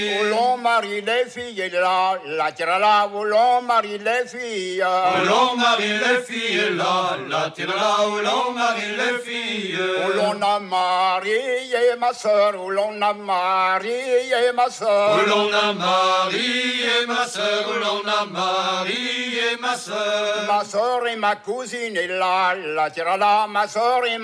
Où l'on marie les filles, la tire là, où l'on marie les filles. Où l'on marie les filles, la tire là, où l'on marie les filles. Où l'on a marié ma sœur, où l'on a marié ma sœur. Où l'on a marié ma sœur, où l'on a marié ma sœur. Ma sœur et ma cousine, la tire là, ma sœur et